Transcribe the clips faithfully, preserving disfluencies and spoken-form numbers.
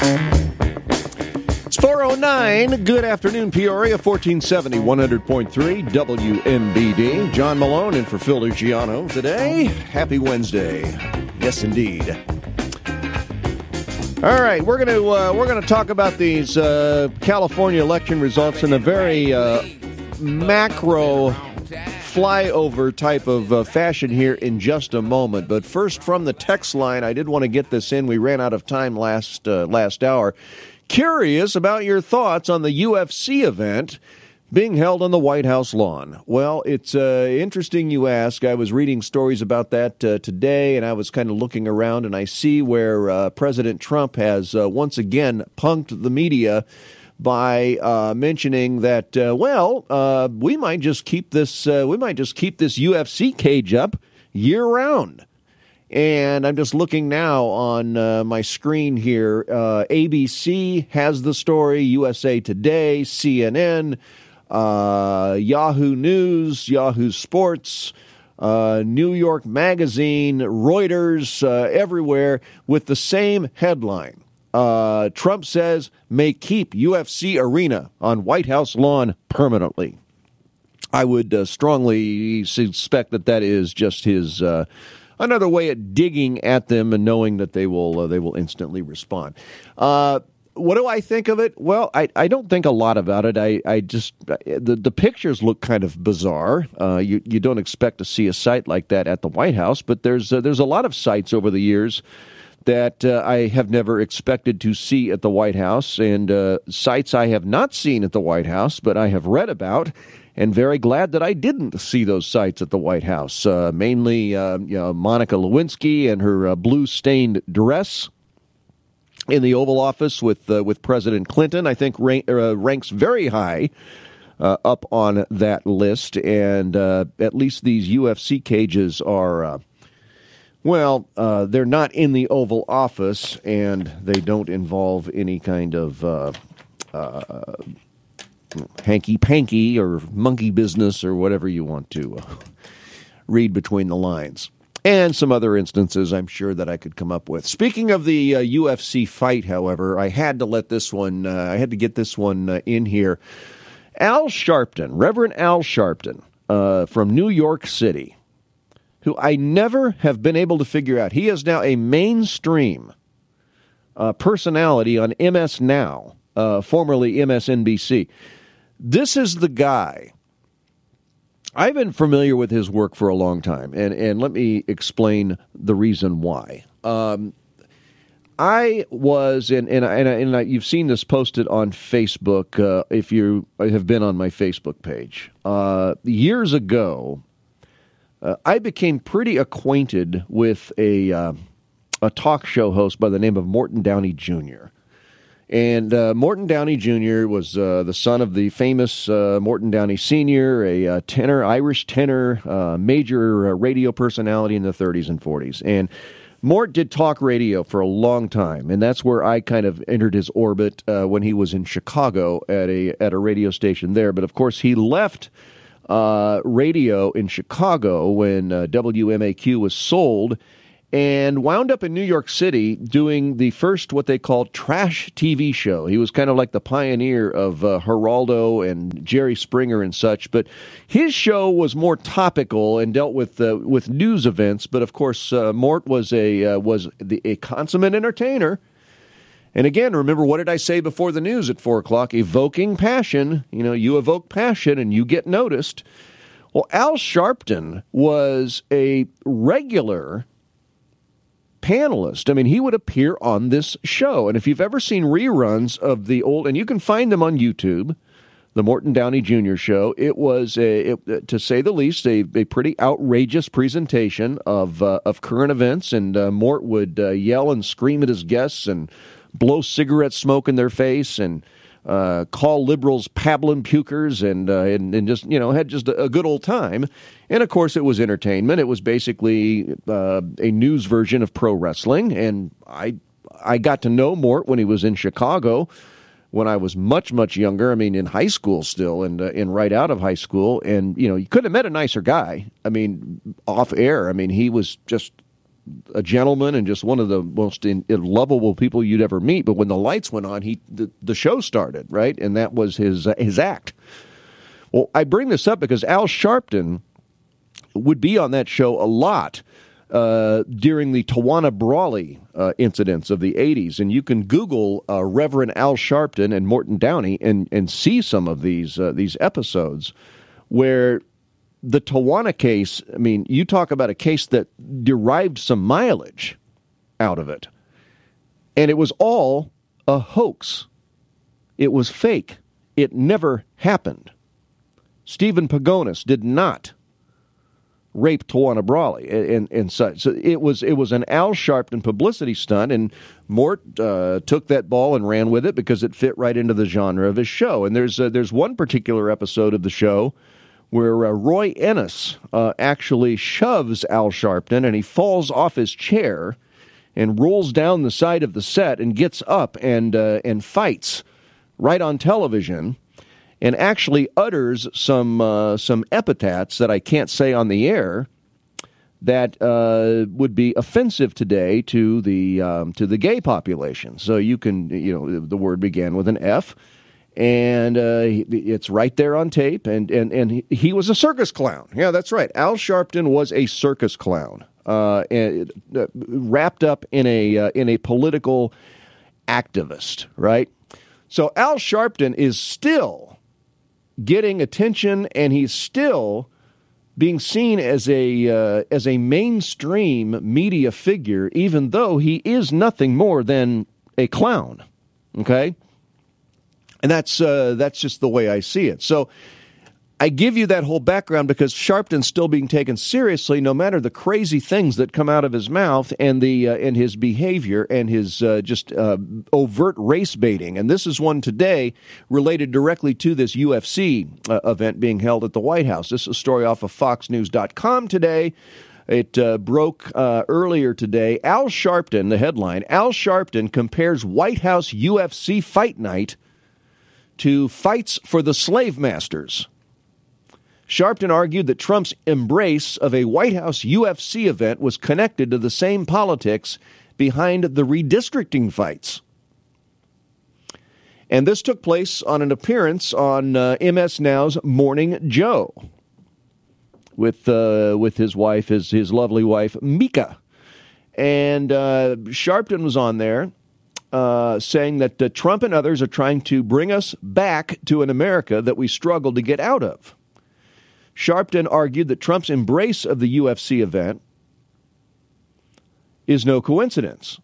It's four oh nine. Good afternoon, Peoria. fourteen seventy, one hundred point three W M B D. John Malone in for Phil Luciano today. Happy Wednesday. Yes, indeed. All right, we're going to uh, we're going to talk about these uh, California election results in a very uh, macro flyover type of uh, fashion here in just a moment. But first, from the text line, I did want to get this in. We ran out of time last uh, last hour. Curious about your thoughts on the U F C event being held on the White House lawn. Well, it's uh, interesting you ask. I was reading stories about that uh, today, and I was kind of looking around, and I see where uh, President Trump has uh, once again punked the media by uh, mentioning that, uh, well, uh, we might just keep this uh, we might just keep this U F C cage up year round. And I'm just looking now on uh, my screen here. Uh, A B C has the story, U S A Today, C N N, uh, Yahoo News, Yahoo Sports, uh, New York Magazine, Reuters, uh, everywhere with the same headline. Uh, Trump says may keep U F C arena on White House lawn permanently. I would uh, strongly suspect that that is just his uh, another way at digging at them and knowing that they will uh, they will instantly respond. Uh, what do I think of it? Well, I, I don't think a lot about it. I, I just the the pictures look kind of bizarre. Uh, you you don't expect to see a site like that at the White House, but there's uh, there's a lot of sites over the years that uh, I have never expected to see at the White House, and uh, sites I have not seen at the White House, but I have read about, and very glad that I didn't see those sites at the White House. Uh, mainly uh, you know, Monica Lewinsky and her uh, blue-stained dress in the Oval Office with uh, with President Clinton, I think rank, uh, ranks very high uh, up on that list, and uh, at least these U F C cages are... Uh, Well, uh, they're not in the Oval Office, and they don't involve any kind of uh, uh, hanky-panky or monkey business or whatever you want to uh, read between the lines. And some other instances I'm sure that I could come up with. Speaking of the uh, U F C fight, however, I had to let this one, uh, I had to get this one uh, in here. Al Sharpton, Reverend Al Sharpton uh, from New York City, who I never have been able to figure out. He is now a mainstream uh, personality on M S Now, uh, formerly M S N B C. This is the guy. I've been familiar with his work for a long time, and, and let me explain the reason why. Um, I was, and, and, and, and I, you've seen this posted on Facebook, uh, if you have been on my Facebook page. Uh, years ago, Uh, I became pretty acquainted with a uh, a talk show host by the name of Morton Downey Junior And uh, Morton Downey Junior was uh, the son of the famous uh, Morton Downey Senior, a uh, tenor, Irish tenor, uh, major uh, radio personality in the thirties and forties. And Mort did talk radio for a long time, and that's where I kind of entered his orbit uh, when he was in Chicago at a at a radio station there. But of course, he left Uh, radio in Chicago when uh, W M A Q was sold and wound up in New York City doing the first what they called trash T V show. He was kind of like the pioneer of uh, Geraldo and Jerry Springer and such, but his show was more topical and dealt with uh, with news events. But of course, uh, Mort was a uh, was the, a consummate entertainer. And again, remember, what did I say before the news at four o'clock? Evoking passion. You know, you evoke passion and you get noticed. Well, Al Sharpton was a regular panelist. I mean, he would appear on this show. And if you've ever seen reruns of the old, and you can find them on YouTube, the Morton Downey Junior show, it was, a, it, to say the least, a, a pretty outrageous presentation of uh, of current events. And uh, Mort would uh, yell and scream at his guests and blow cigarette smoke in their face and uh, call liberals pablum pukers and, uh, and and just, you know, had just a, a good old time. And, of course, it was entertainment. It was basically uh, a news version of pro wrestling. And I I got to know Mort when he was in Chicago when I was much, much younger. I mean, in high school still and, uh, and right out of high school. And, you know, you couldn't have met a nicer guy. I mean, off air. I mean, he was just a gentleman and just one of the most in, in lovable people you'd ever meet. But when the lights went on, he the, the show started, right? And that was his uh, his act. Well, I bring this up because Al Sharpton would be on that show a lot uh, during the Tawana Brawley uh, incidents of the eighties. And you can Google uh, Reverend Al Sharpton and Morton Downey and, and see some of these uh, these episodes where the Tawana case, I mean, you talk about a case that derived some mileage out of it. And it was all a hoax. It was fake. It never happened. Stephen Pagonis did not rape Tawana Brawley and, and, and such. So it was it was an Al Sharpton publicity stunt, and Mort uh, took that ball and ran with it because it fit right into the genre of his show. And there's uh, there's one particular episode of the show where uh, Roy Ennis uh, actually shoves Al Sharpton, and he falls off his chair and rolls down the side of the set and gets up and uh, and fights right on television, and actually utters some uh, some epithets that I can't say on the air that uh, would be offensive today to the um, to the gay population. So you can, you know, the word began with an F, and uh, it's right there on tape. And and and he was a circus clown. Yeah, that's right. Al Sharpton was a circus clown, uh, and, uh, wrapped up in a uh, in a political activist. Right. So Al Sharpton is still getting attention, and he's still being seen as a uh, as a mainstream media figure, even though he is nothing more than a clown. Okay, and that's uh, that's just the way I see it. So I give you that whole background because Sharpton's still being taken seriously, no matter the crazy things that come out of his mouth and the uh, and his behavior and his uh, just uh, overt race baiting. And this is one today related directly to this U F C uh, event being held at the White House. This is a story off of fox news dot com today. It uh, broke uh, earlier today. Al Sharpton, the headline, Al Sharpton compares White House U F C fight night to fights for the slave masters. Sharpton argued that Trump's embrace of a White House U F C event was connected to the same politics behind the redistricting fights. And this took place on an appearance on uh, M S Now's Morning Joe with uh, with his wife, his, his lovely wife, Mika. And uh, Sharpton was on there uh, saying that uh, Trump and others are trying to bring us back to an America that we struggled to get out of. Sharpton argued that Trump's embrace of the U F C event is no coincidence.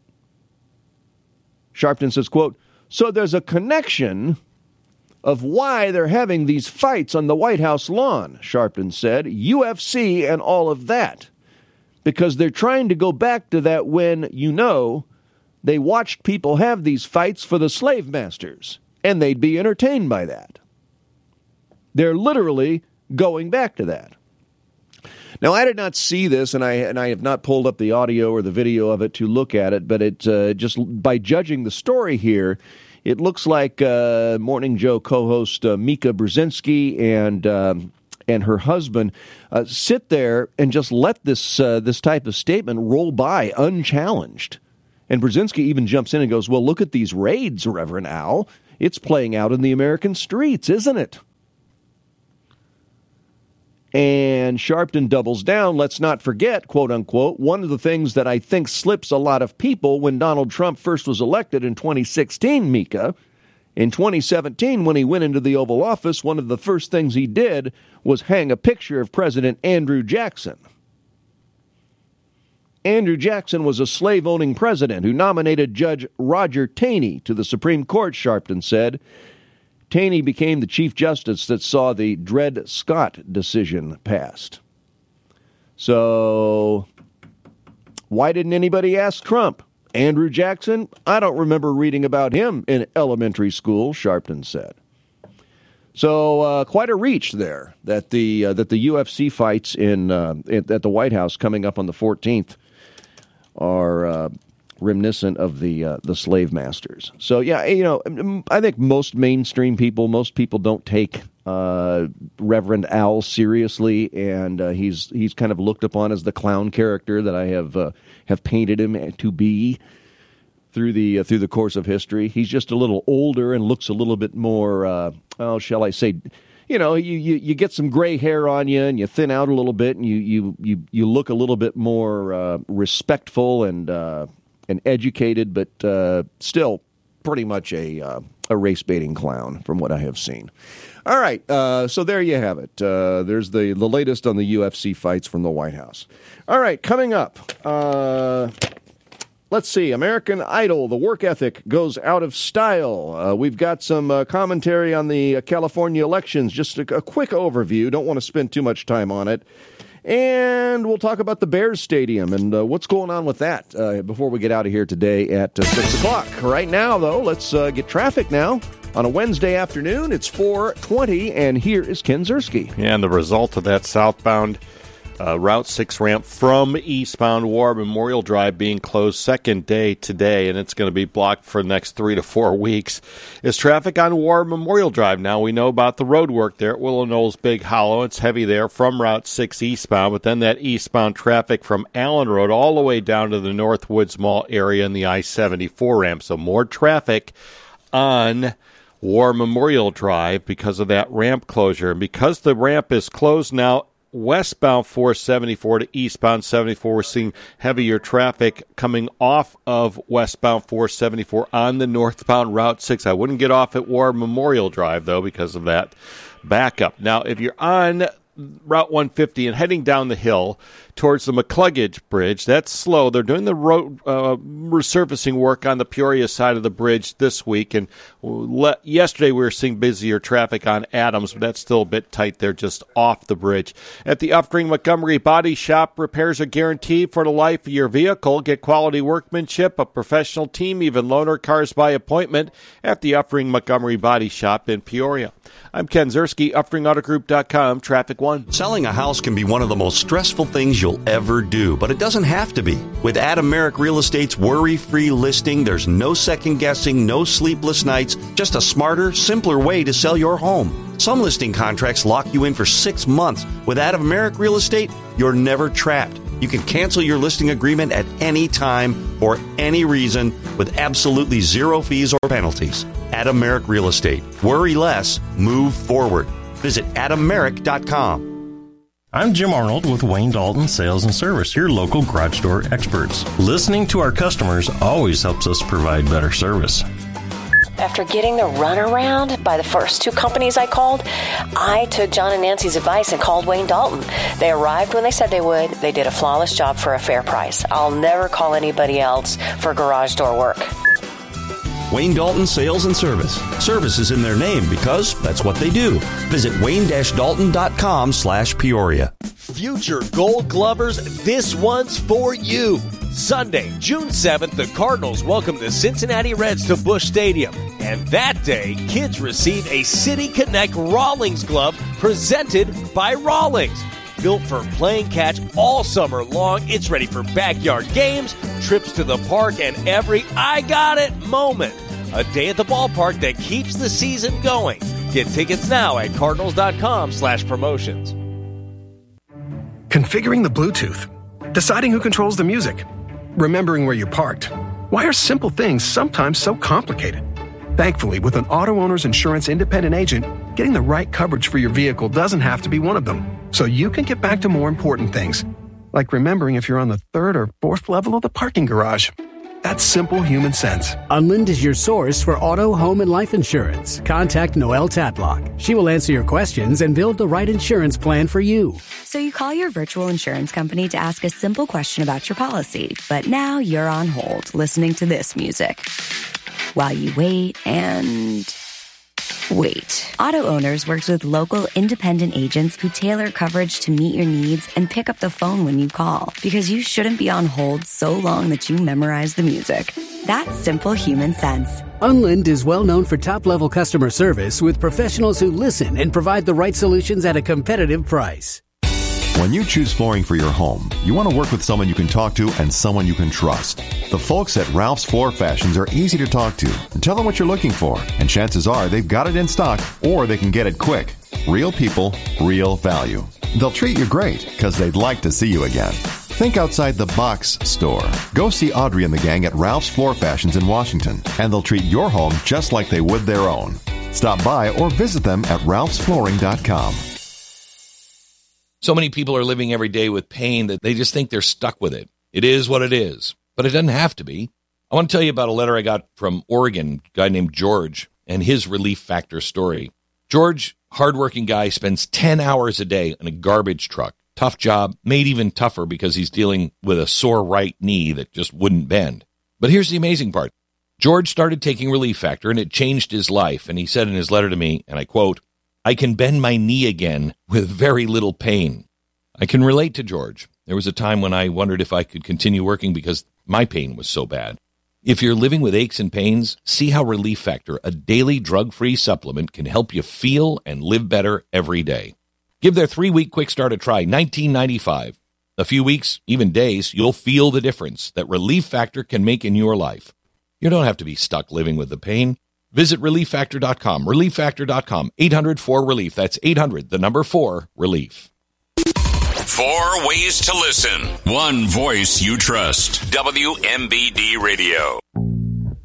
Sharpton says, quote, so there's a connection of why they're having these fights on the White House lawn, Sharpton said, U F C and all of that, because they're trying to go back to that when, you know, they watched people have these fights for the slave masters, and they'd be entertained by that. They're literally going back to that. Now, I did not see this, and I and I have not pulled up the audio or the video of it to look at it, but it uh, just by judging the story here, it looks like uh, Morning Joe co-host uh, Mika Brzezinski and um, and her husband uh, sit there and just let this uh, this type of statement roll by unchallenged. And Brzezinski even jumps in and goes, "Well, look at these raids, Reverend Al. It's playing out in the American streets, isn't it?" And Sharpton doubles down. Let's not forget, quote unquote, one of the things that I think slips a lot of people when Donald Trump first was elected in twenty sixteen, Mika. In twenty seventeen, when he went into the Oval Office, one of the first things he did was hang a picture of President Andrew Jackson. Andrew Jackson was a slave-owning president who nominated Judge Roger Taney to the Supreme Court, Sharpton said. Taney became the Chief Justice that saw the Dred Scott decision passed. So, why didn't anybody ask Trump? Andrew Jackson? I don't remember reading about him in elementary school, Sharpton said. So, uh, quite a reach there that the uh, that the U F C fights in, uh, in at the White House coming up on the fourteenth are uh, reminiscent of the uh, the slave masters. So, yeah, you know, I think most mainstream people, most people don't take uh, Reverend Al seriously, and uh, he's he's kind of looked upon as the clown character that I have uh, have painted him to be through the uh, through the course of history. He's just a little older and looks a little bit more, uh, oh, shall I say, you know, you, you, you get some gray hair on you and you thin out a little bit, and you you you, you look a little bit more uh, respectful and uh, and educated, but uh, still pretty much a uh, a race baiting clown from what I have seen. All right, uh, so there you have it. Uh, there's the the latest on the U F C fights from the White House. All right, coming up. Uh, Let's see, American Idol, the work ethic goes out of style. Uh, we've got some uh, commentary on the uh, California elections, just a, a quick overview. Don't want to spend too much time on it. And we'll talk about the Bears Stadium and uh, what's going on with that uh, before we get out of here today at uh, six o'clock. Right now, though, let's uh, get traffic now. On a Wednesday afternoon, it's four twenty, and here is Ken Ziersky. Yeah, and the result of that southbound Uh, Route six ramp from eastbound War Memorial Drive being closed second day today, and it's going to be blocked for the next three to four weeks, is traffic on War Memorial Drive. Now, we know about the road work there at Willow Knolls Big Hollow. It's heavy there from Route six eastbound, but then that eastbound traffic from Allen Road all the way down to the Northwoods Mall area and the I seventy-four ramp. So more traffic on War Memorial Drive because of that ramp closure. And because the ramp is closed now, westbound four seventy-four to eastbound seventy-four, we're seeing heavier traffic coming off of westbound four seventy-four on the northbound Route six. I wouldn't get off at War Memorial Drive, though, because of that backup. Now, if you're on Route one fifty and heading down the hill towards the McCluggage Bridge, that's slow. They're doing the road uh, resurfacing work on the Peoria side of the bridge this week, and le- yesterday we were seeing busier traffic on Adams, but that's still a bit tight there just off the bridge. At the Uffring Montgomery Body Shop, repairs are guaranteed for the life of your vehicle. Get quality workmanship, a professional team, even loaner cars by appointment at the Uffring Montgomery Body Shop in Peoria. I'm Ken Ziersky, uffring auto group dot com, Traffic One. Selling a house can be one of the most stressful things you'll ever do, but it doesn't have to be. With Adam Merrick Real Estate's worry-free listing, there's no second-guessing, no sleepless nights, just a smarter, simpler way to sell your home. Some listing contracts lock you in for six months. With Adam Merrick Real Estate, you're never trapped. You can cancel your listing agreement at any time for any reason with absolutely zero fees or penalties. Adam Merrick Real Estate. Worry less, move forward. Visit adam merrick dot com. I'm Jim Arnold with Wayne Dalton Sales and Service, your local garage door experts. Listening to our customers always helps us provide better service. After getting the runaround by the first two companies I called, I took John and Nancy's advice and called Wayne Dalton. They arrived when they said they would. They did a flawless job for a fair price. I'll never call anybody else for garage door work. Wayne Dalton Sales and Service. Service is in their name because that's what they do. Visit wayne dash dalton dot com slash Peoria. Future Gold Glovers, this one's for you. Sunday, June seventh, the Cardinals welcome the Cincinnati Reds to Busch Stadium. And that day, kids receive a City Connect Rawlings glove presented by Rawlings. Built for playing catch all summer long, it's ready for backyard games, trips to the park, and every I got it moment. A day at the ballpark that keeps the season going. Get tickets now at cardinals.com slash promotions. Configuring the Bluetooth. Deciding who controls the music. Remembering where you parked. Why are simple things sometimes so complicated? Thankfully, with an Auto Owners Insurance independent agent, getting the right coverage for your vehicle doesn't have to be one of them. So you can get back to more important things, like remembering if you're on the third or fourth level of the parking garage. That's simple human sense. Unlind is your source for auto, home, and life insurance. Contact Noelle Tatlock. She will answer your questions and build the right insurance plan for you. So you call your virtual insurance company to ask a simple question about your policy, but now you're on hold listening to this music while you wait and wait. Auto Owners works with local independent agents who tailor coverage to meet your needs and pick up the phone when you call, because you shouldn't be on hold so long that you memorize the music. That's simple human sense. Unlind is well known for top-level customer service with professionals who listen and provide the right solutions at a competitive price. When you choose flooring for your home, you want to work with someone you can talk to and someone you can trust. The folks at Ralph's Floor Fashions are easy to talk to. Tell them what you're looking for, and chances are they've got it in stock or they can get it quick. Real people, real value. They'll treat you great because they'd like to see you again. Think outside the box store. Go see Audrey and the gang at Ralph's Floor Fashions in Washington, and they'll treat your home just like they would their own. Stop by or visit them at ralphs flooring dot com. So many people are living every day with pain that they just think they're stuck with it. It is what it is, but it doesn't have to be. I want to tell you about a letter I got from Oregon, a guy named George, and his Relief Factor story. George, hardworking guy, spends ten hours a day in a garbage truck. Tough job, made even tougher because he's dealing with a sore right knee that just wouldn't bend. But here's the amazing part. George started taking Relief Factor, and it changed his life. And he said in his letter to me, and I quote, "I can bend my knee again with very little pain." I can relate to George. There was a time when I wondered if I could continue working because my pain was so bad. If you're living with aches and pains, see how Relief Factor, a daily drug-free supplement, can help you feel and live better every day. Give their three-week quick start a try, nineteen ninety-five. A few weeks, even days, you'll feel the difference that Relief Factor can make in your life. You don't have to be stuck living with the pain. Visit relief factor dot com, relief factor dot com, eight hundred four relief. That's eight hundred, the number four, relief. Four ways to listen. One voice you trust. W M B D Radio.